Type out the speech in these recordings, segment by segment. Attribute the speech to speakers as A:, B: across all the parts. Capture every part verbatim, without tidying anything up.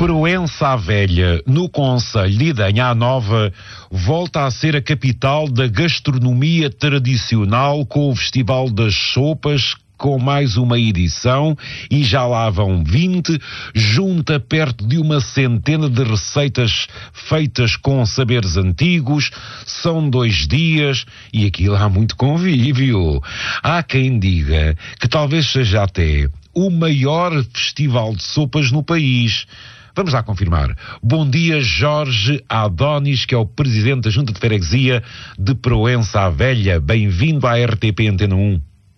A: Proença à Velha, no concelho de Idanha Nova, volta a ser a capital da gastronomia tradicional com o Festival das Sopas, com mais uma edição, e já lá vão vinte, junta perto de uma centena de receitas feitas com saberes antigos. São dois dias e aquilo há muito convívio. Há quem diga que talvez seja até o maior festival de sopas no país. Vamos lá confirmar. Bom dia, Jorge Adonis, que é o presidente da Junta de Freguesia de Proença à Velha. Bem-vindo à R T P Antena um.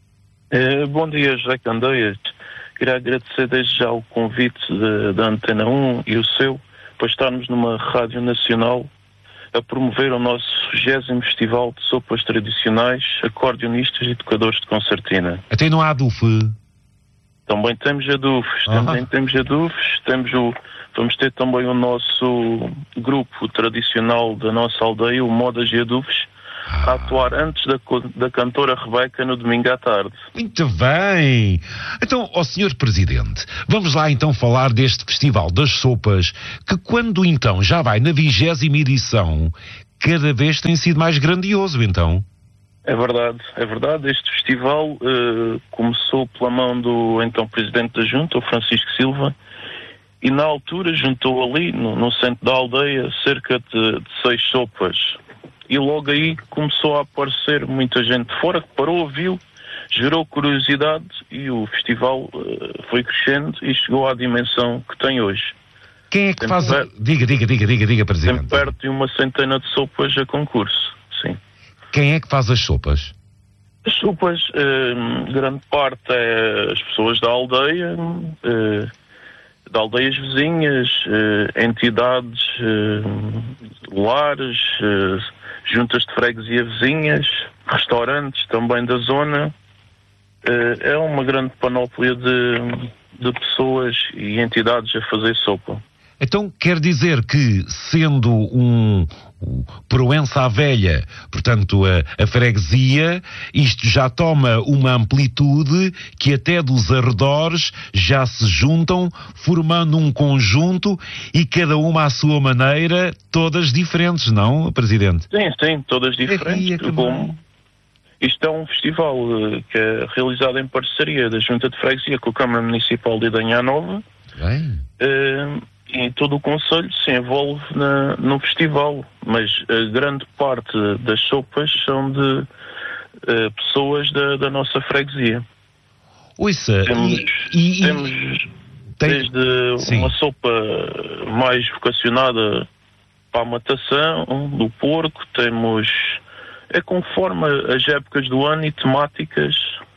B: Uh, bom dia, José Candeias. Queria agradecer desde já o convite da Antena um e o seu para estarmos numa rádio nacional a promover o nosso vigésimo Festival de Sopas Tradicionais, Acordeonistas e Tocadores de Concertina.
A: Até não há D U F?
B: Também temos a D U F,
A: Ah.
B: também temos a D U F, temos o, vamos ter também o nosso grupo tradicional da nossa aldeia, o Modas e Adufes, a atuar antes da, da cantora Rebeca no domingo à tarde.
A: Muito bem. Então, ó senhor Presidente, vamos lá então falar deste Festival das Sopas, que quando então já vai na vigésima edição, cada vez tem sido mais grandioso, então.
B: É verdade, é verdade. Este festival uh, começou pela mão do então Presidente da Junta, o Francisco Silva, e na altura juntou ali, no, no centro da aldeia, cerca de, de seis sopas. E logo aí começou a aparecer muita gente de fora que parou, viu, gerou curiosidade e o festival uh, foi crescendo e chegou à dimensão que tem hoje.
A: Quem é que
B: tem
A: faz...
B: Per...
A: Diga, diga, diga, diga, diga, Presidente.
B: Tem perto de uma centena de sopas a concurso, sim.
A: Quem é que faz as sopas?
B: As sopas, uh, grande parte é as pessoas da aldeia, uh, de aldeias vizinhas, uh, entidades, uh, lares, uh, juntas de freguesia vizinhas, restaurantes também da zona. Uh, é uma grande panóplia de, de pessoas e entidades a fazer sopa.
A: Então quer dizer que, sendo um, um Proença à Velha, portanto a, a freguesia, isto já toma uma amplitude que até dos arredores já se juntam, formando um conjunto e cada uma à sua maneira, todas diferentes, não, Presidente?
B: Sim, sim, todas diferentes.
A: É,
B: como... Isto é um festival uh, que é realizado em parceria da Junta de Freguesia com a Câmara Municipal de Idanha Nova.
A: Bem.
B: Uh, E todo o concelho se envolve na, no festival, mas a grande parte das sopas são de uh, pessoas da, da nossa freguesia.
A: Ouça,
B: temos,
A: e, e,
B: temos
A: tem...
B: desde
A: Sim.
B: uma sopa mais vocacionada para a matação do porco, temos, é conforme as épocas do ano e temáticas.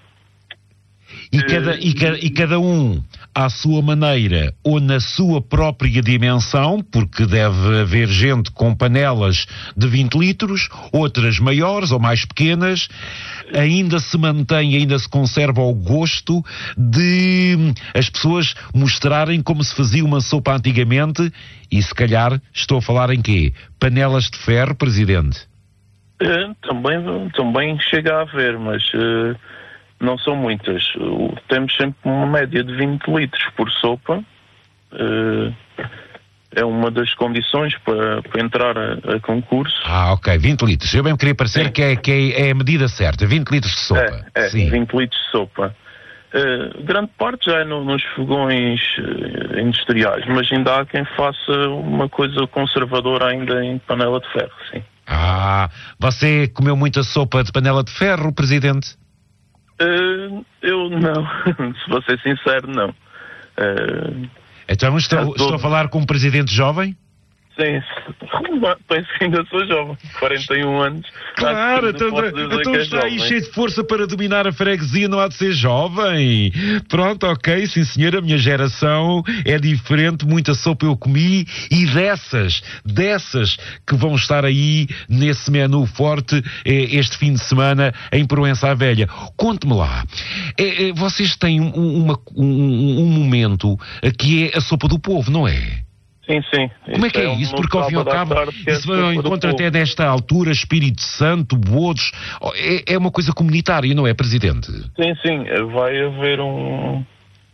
A: E cada, e, cada, e cada um à sua maneira ou na sua própria dimensão, porque deve haver gente com panelas de vinte litros, outras maiores ou mais pequenas, ainda se mantém, ainda se conserva o gosto de as pessoas mostrarem como se fazia uma sopa antigamente e se calhar estou a falar em quê? Panelas de ferro, Presidente?
B: É, também, também chega a haver, mas... Uh... não são muitas. Uh, temos sempre uma média de vinte litros por sopa. Uh, é uma das condições para, para entrar a, a concurso.
A: Ah, ok, vinte litros. Eu bem queria parecer que, é, que é, é a medida certa, vinte litros de sopa.
B: É, é
A: Sim.
B: vinte litros de sopa. Uh, grande parte já é no, nos fogões uh, industriais, mas ainda há quem faça uma coisa conservadora ainda em panela de ferro, sim.
A: Ah, você comeu muita sopa de panela de ferro, Presidente?
B: Uh, eu não, se vou ser sincero, não. Uh,
A: então estou,
B: é todo...
A: estou a falar com um presidente jovem?
B: Sim, penso que ainda sou jovem, quarenta e um anos.
A: Claro, então, então
B: é
A: está aí cheio de força para dominar a freguesia, não há de ser jovem. Pronto, ok, sim senhor, a minha geração é diferente, muita sopa eu comi e dessas, dessas que vão estar aí nesse menu forte este fim de semana em Proença à Velha. Conte-me lá, vocês têm um, uma, um, um momento que é a sopa do povo, não é?
B: Sim, sim.
A: Como é que é, é isso? Porque ao fim e ao cabo, isso vai encontro até nesta altura, Espírito Santo, Bodos, é, é uma coisa comunitária, não é, Presidente?
B: Sim, sim, vai haver um,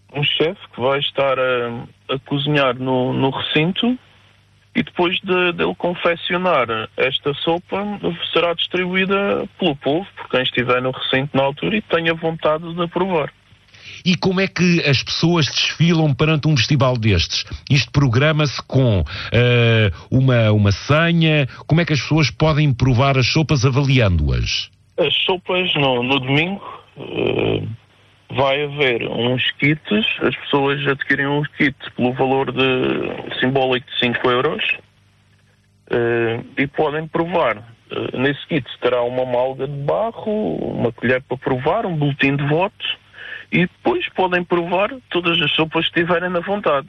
B: um chefe que vai estar a, a cozinhar no, no recinto, e depois de, dele confeccionar esta sopa, será distribuída pelo povo, por quem estiver no recinto na altura e tenha vontade de provar.
A: E como é que as pessoas desfilam perante um festival destes? Isto programa-se com uh, uma, uma senha? Como é que as pessoas podem provar as sopas avaliando-as?
B: As sopas, no, no domingo, uh, vai haver uns kits. As pessoas adquirem um kit pelo valor de simbólico de cinco euros uh, e podem provar. Uh, nesse kit terá uma malga de barro, uma colher para provar, um boletim de voto, e depois podem provar todas as sopas que tiverem na vontade.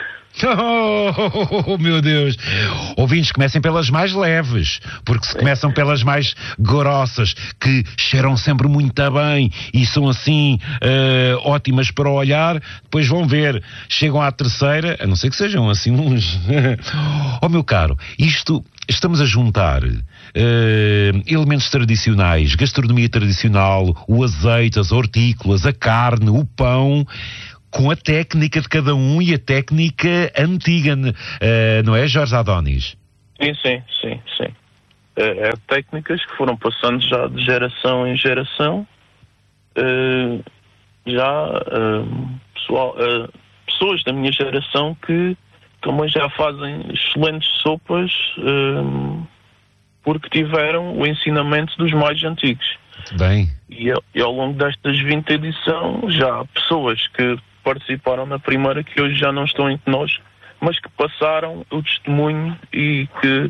A: Oh, meu Deus! Ouvintes, comecem pelas mais leves, porque se começam pelas mais grossas, que cheiram sempre muito bem e são assim uh, ótimas para olhar, depois vão ver, chegam à terceira, a não ser que sejam assim uns... Oh, meu caro, isto, estamos a juntar uh, elementos tradicionais, gastronomia tradicional, o azeite, as hortícolas, a carne, o pão, com a técnica de cada um e a técnica antiga, uh, não é, Jorge Adonis?
B: Sim, sim, sim, sim. É, é técnicas que foram passando já de geração em geração. Uh, já uh, pessoal, uh, pessoas da minha geração que também já fazem excelentes sopas uh, porque tiveram o ensinamento dos mais antigos.
A: Bem.
B: E, e ao longo destas vinte edições já há pessoas que participaram na primeira que hoje já não estão entre nós, mas que passaram o testemunho e que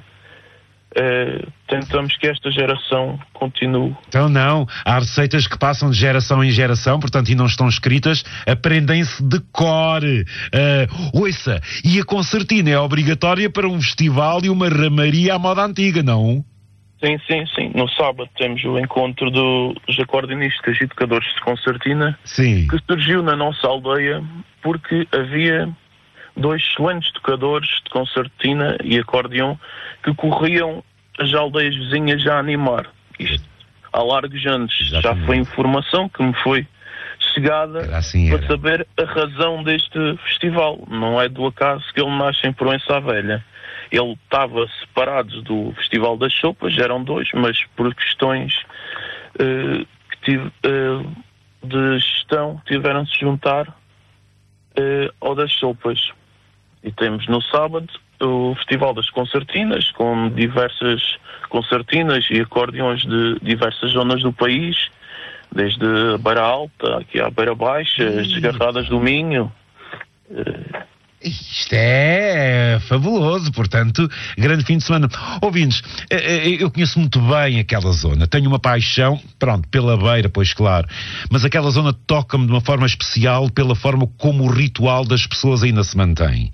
B: eh, tentamos que esta geração continue.
A: Então não, há receitas que passam de geração em geração, portanto, e não estão escritas, aprendem-se de cor. Uh, ouça, e a concertina é obrigatória para um festival e uma ramaria à moda antiga, não?
B: Sim, sim, sim. No sábado temos o encontro dos acordeonistas e tocadores de concertina,
A: sim,
B: que surgiu na nossa aldeia porque havia dois excelentes tocadores de concertina e acordeão que corriam as aldeias vizinhas já a animar. Isto há largos anos. Já foi informação que me foi chegada
A: assim
B: para saber a razão deste festival. Não é do acaso que ele nasce em Proença à Velha. Ele estava separado do Festival das Sopas, eram dois, mas por questões uh, que tive, uh, de gestão tiveram de se juntar uh, ao das Sopas. E temos no sábado o Festival das Concertinas, com diversas concertinas e acordeões de diversas zonas do país, desde a Beira Alta, aqui à Beira Baixa, as Desgarradas do Minho. Uh,
A: Isto é fabuloso, portanto, grande fim de semana. Ouvintes, eu conheço muito bem aquela zona, tenho uma paixão, pronto, pela beira, pois claro, mas aquela zona toca-me de uma forma especial pela forma como o ritual das pessoas ainda se mantém.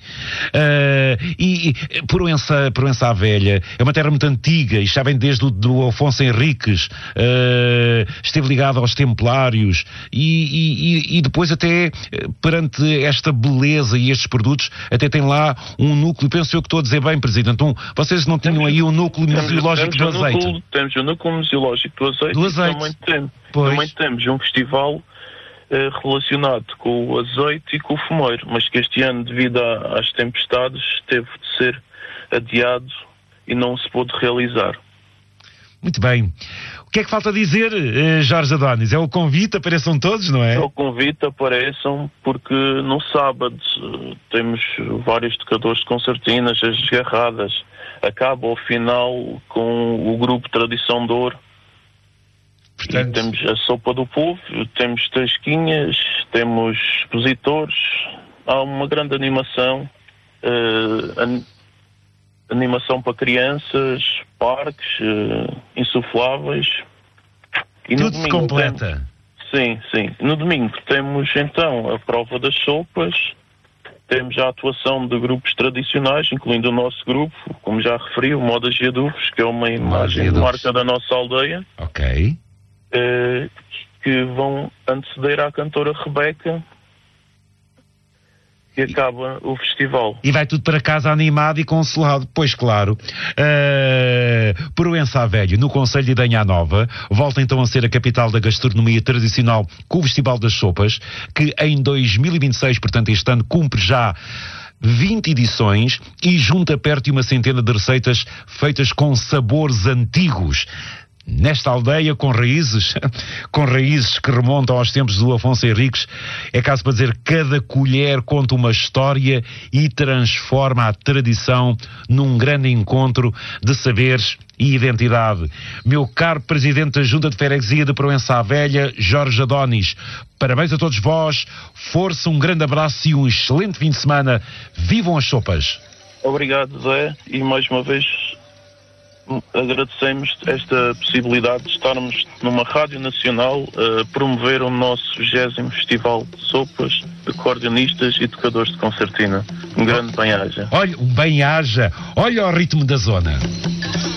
A: Uh, e, e Proença, Proença à Velha é uma terra muito antiga, e sabem, desde o do Afonso Henriques, uh, esteve ligado aos Templários, e, e, e depois até, perante esta beleza e estes produtos, até tem lá um núcleo, penso eu que estou a dizer bem, Presidente, um, vocês não tinham aí um núcleo museológico do azeite?
B: Núcleo, temos o núcleo museológico do azeite,
A: do azeite.
B: Também, tem, também temos um festival eh, relacionado com o azeite e com o fumeiro, mas que este ano, devido a, às tempestades, teve de ser adiado e não se pôde realizar.
A: Muito bem. O que é que falta dizer, Jorge Adonis? É o convite, apareçam todos, não é?
B: É o convite, apareçam, porque no sábado temos vários tocadores de concertinas, as desgarradas. Acaba ao final com o grupo Tradição de Ouro. Portanto... E temos a Sopa do Povo, temos tasquinhas, temos expositores. Há uma grande animação. Uh, an... Animação para crianças, parques, uh, insufláveis. E
A: tudo se completa.
B: Temos, sim, sim. No domingo temos então a prova das sopas, temos a atuação de grupos tradicionais, incluindo o nosso grupo, como já referi, o Modas e Adufos, que é uma imagem de marca da nossa aldeia.
A: Ok.
B: Uh, que vão anteceder à cantora Rebeca. e acaba o festival.
A: E vai tudo para casa animado e consolado. Pois claro. Uh, Proença Velho, no concelho de Idanha Nova, volta então a ser a capital da gastronomia tradicional com o Festival das Sopas, que em dois mil e vinte e seis, portanto este ano, cumpre já vinte edições e junta perto de uma centena de receitas feitas com sabores antigos. Nesta aldeia com raízes, com raízes que remontam aos tempos do Afonso Henriques, é caso para dizer, cada colher conta uma história e transforma a tradição num grande encontro de saberes e identidade. Meu caro Presidente da Junta de Freguesia de Proença Velha, Jorge Adonis, parabéns a todos vós, força, um grande abraço e um excelente fim de semana. Vivam as sopas!
B: Obrigado, Zé, e mais uma vez agradecemos esta possibilidade de estarmos numa rádio nacional a promover o nosso vigésimo Festival de Sopas de Acordeonistas e Tocadores de Concertina. Um grande bem-aja.
A: Olha, um bem-aja. Olha o ritmo da zona.